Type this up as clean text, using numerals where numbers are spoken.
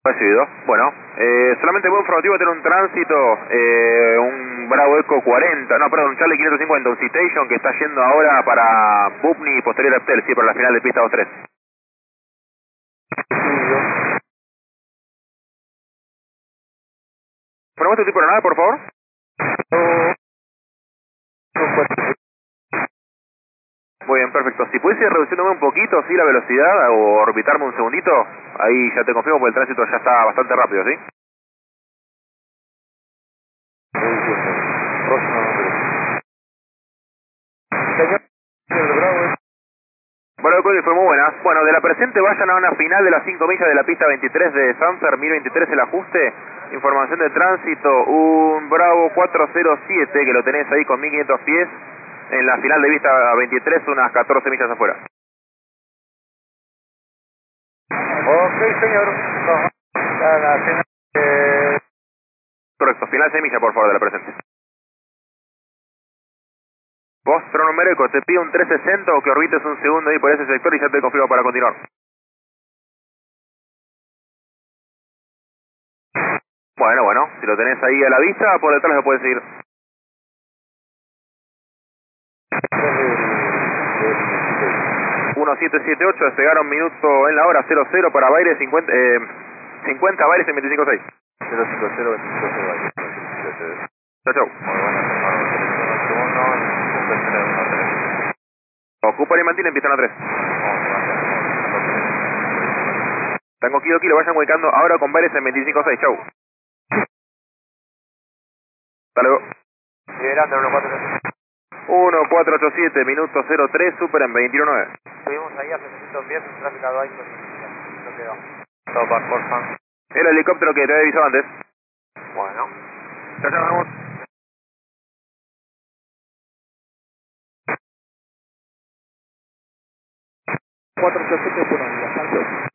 Recibido. Bueno, solamente buen informativo tener un tránsito, un Bravo Eco 40, no, perdón, un Charlie 550, un Citation que está yendo ahora para Bupni y posterior a Aptel, sí, para la final de pista 2-3. ¿Ponemos tu tipo de nada, por favor? Muy bien, perfecto. Si pudiese ir reduciéndome un poquito, sí, la velocidad, o orbitarme un segundito, ahí ya te confirmo porque el tránsito ya está bastante rápido, ¿sí? Bueno, el código fue muy buena. Bueno, de la presente vayan a una final de las 5 millas de la pista 23 de Sanfer, 1023 el ajuste. Información de tránsito, un Bravo 407 que lo tenés ahí con 1500 pies. En la final de pista 23, unas 14 millas afuera. Ok, señor. No, la final, Correcto, final 6 millas por favor de la presente. Vos, numérico, te pido un 360 o que orbites un segundo ahí por ese sector y ya te confirmo para continuar. Bueno, si lo tenés ahí a la vista, por detrás lo puedes seguir. 1778, despegaron minuto en la hora 00 para Baires 50 Baires en 25.6. 050, 25, Chau, chau. Ocupan y mantienen, empiezan a 3. Tango Kilo Kilo, vayan ubicando ahora con Baires en 25.6, chau. Hasta luego. Liberando 147. 1487, minuto 03, super en 21.9. Subimos ahí a 710, tráfico a Duarte. No quedó. Todo back por fan. El helicóptero que te había avisado antes. Bueno. Ya vamos. 487 por unidad.